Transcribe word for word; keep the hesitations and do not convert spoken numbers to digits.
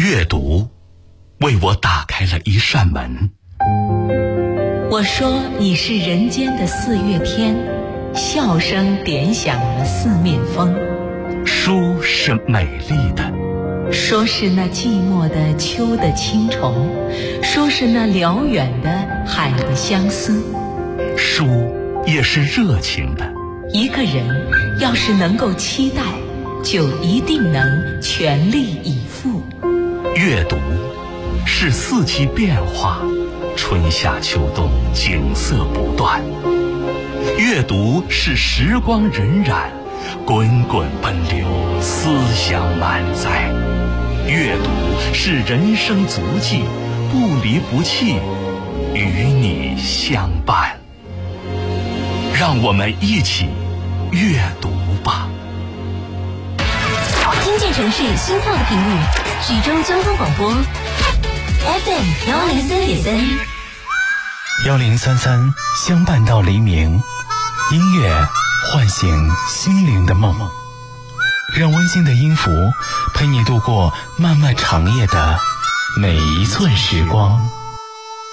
阅读为我打开了一扇门。 我说你是人间的四月天，笑声点响了四面风。 书是美丽的， 说是那寂寞的秋的青虫，说是那辽远的海的相思。 书也是热情的， 一个人要是能够期待，就一定能全力以赴。 阅读是四季变化，春夏秋冬景色不断。阅读是时光荏苒，滚滚奔流，思想满载。阅读是人生足迹，不离不弃，与你相伴。让我们一起阅读吧。 听见城市心跳的频率，徐州交通广播 F M 幺零三点三， 幺零三三相伴到黎明，音乐唤醒心灵的梦，让温馨的音符陪你度过漫漫长夜的每一寸时光。